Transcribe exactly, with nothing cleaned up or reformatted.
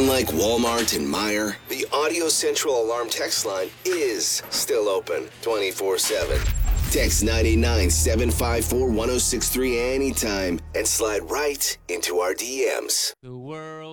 Unlike Walmart and Meijer, the Audio Central Alarm text line is still open twenty-four seven. Text nine nine, seven five four, one oh six three anytime and slide right into our D Ms. The world